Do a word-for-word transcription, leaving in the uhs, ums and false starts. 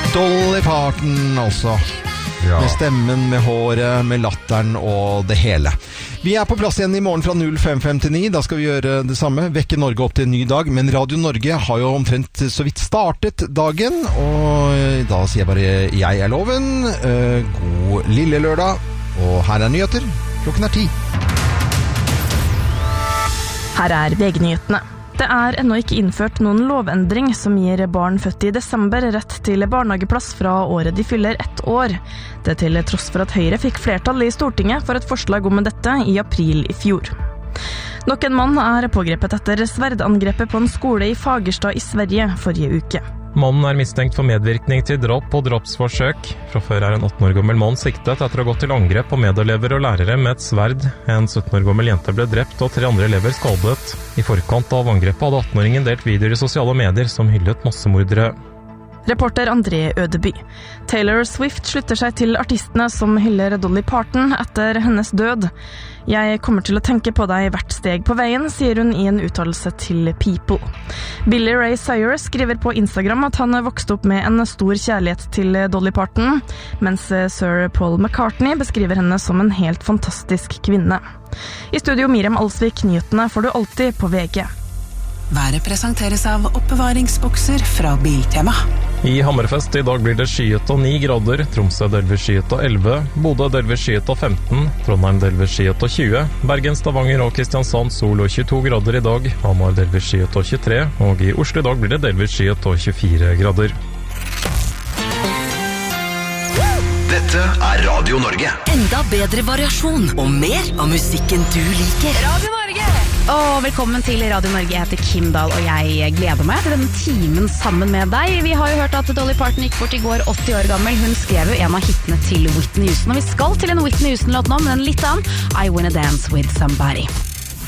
Dolly Parton, altså. Ja. Med stemmen, med håret, med latteren og det hele. Vi er på plass igjen i morgen fra null fem femtini. Da skal vi gjøre det samme. Vekke Norge opp til en ny dag. Men Radio Norge har jo omtrent så vidt startet dagen. Og da sier jeg bare jeg er loven. God lille lørdag. Og her er nyheter. Klokken er ti. Her er V G-nyhetene. Det er ennå ikke innført noen lovendring som gir barn født i desember rett til barnehageplass fra året de fyller ett år. Det til tross for at Høyre fikk flertall i Stortinget for et forslag om dette i april i fjor. Nok en mann er pågrepet etter sverdangrepet på en skole i Fagerstad i Sverige forrige uke. Mannen er mistenkt for medvirkning til drap og drapsforsøk. Fra før er en atten år gammel mann siktet etter å ha gått til angrep på medelever og lærere med et sverd. En sytten år gammel jente ble drept og tre andre elever skadet. I forkant av angrepet hadde atten-åringen delt videoer i sosiale medier som hyllet massemordere. Reporter André Ødeby. Taylor Swift slutter seg til artistene som hyller Dolly Parton etter hennes død. Jeg kommer til å tenke på deg hvert steg på veien, sier hun i en uttalelse til People. Billy Ray Cyrus skriver på Instagram at han vokste opp med en stor kjærlighet til Dolly Parton, mens Sir Paul McCartney beskriver henne som en helt fantastisk kvinne. I studio Miriam Alsvik, nyhetene får du alltid på V G. Været presenteres av oppbevaringsbokser fra Biltema. I Hammerfest i dag blir det skyet og ni grader, Tromsø delvis skyet og elleve, Bodø delvis skyet og femten, Trondheim delvis skyet og tjue, Bergen, Stavanger og Kristiansand sol og tjueto grader i dag, Hamar delvis skyet og tjuetre, og i Oslo i dag blir det delvis skyet og tjuefire grader. Dette er Radio Norge. Enda bedre variasjon og mer av musikken du liker. Radio Norge! Og velkommen til Radio Norge. Jeg heter Kim Dahl, og jeg gleder meg til denne timen sammen med deg. Vi har jo hørt at Dolly Parton gikk bort i går, åtti år gammel. Hun skrev jo en av hitene til Whitney Houston, og vi skal til en Whitney Houston-låt nå, men en litt annen, I Wanna Dance With Somebody.